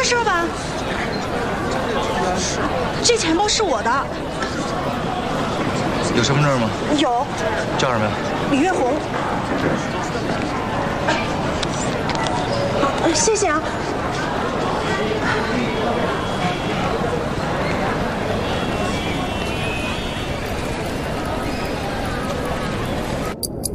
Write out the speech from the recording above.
事吧？这钱包是我的。 有身份证吗？ 有。 叫什么呀？ 李月红。谢谢啊。